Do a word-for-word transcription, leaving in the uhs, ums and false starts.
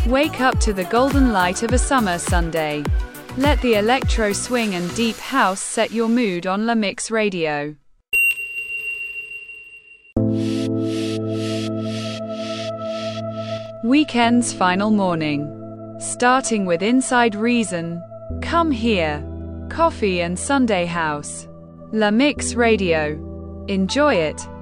Wake up to the golden light of a summer Sunday. Let the electro swing and deep house set your mood on La Mix Radio. Weekend's final morning. Starting with Inside Reason, Come Here, Coffee and Sunday House. La Mix Radio. Enjoy it.